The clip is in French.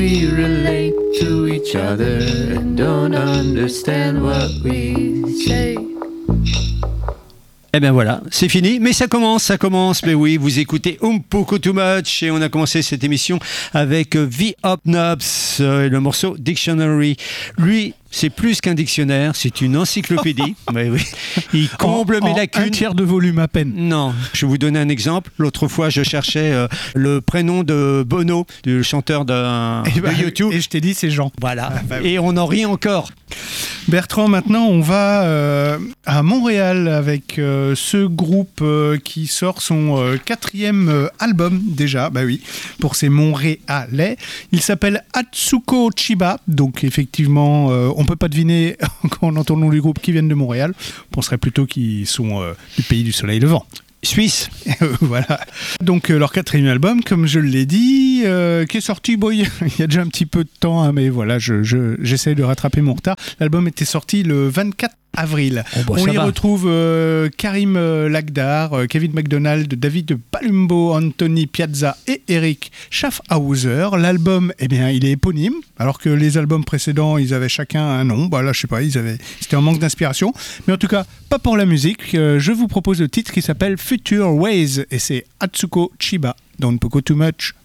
we relate to each other and don't understand what we say. Eh bien voilà, c'est fini, mais ça commence, mais oui, vous écoutez Poco Too Much et on a commencé cette émission avec The Hop Knobs et le morceau Dictionary. Lui, c'est plus qu'un dictionnaire, c'est une encyclopédie. Mais oui, il comble mes lacunes. Un tiers de volume à peine. Non, je vais vous donner un exemple. L'autre fois, je cherchais le prénom de Bono, du chanteur de YouTube. Et je t'ai dit, c'est Jean. Voilà, et on en rit encore. Bertrand, maintenant on va à Montréal avec ce groupe qui sort son 4e album déjà, bah oui, pour ces Montréalais. Il s'appelle Atsuko Chiba, donc effectivement on peut pas deviner quand on entend le nom du groupe qu'ils viennent de Montréal, on penserait plutôt qu'ils sont du pays du soleil levant. Suisse. Voilà. Donc leur 4e album, comme je l'ai dit, qui est sorti, bon, il y a déjà un petit peu de temps, hein, mais voilà, j'essaie de rattraper mon retard. L'album était sorti le 24 avril. On y retrouve Karim Lagdar, Kevin MacDonald, David Palumbo, Anthony Piazza et Eric Schaffhauser. L'album, eh bien, il est éponyme, alors que les albums précédents, ils avaient chacun un nom. Bah là, je sais pas, c'était un manque d'inspiration. Mais en tout cas, pas pour la musique. Je vous propose le titre qui s'appelle Future Ways et c'est Atsuko Chiba dans Poco Too Much.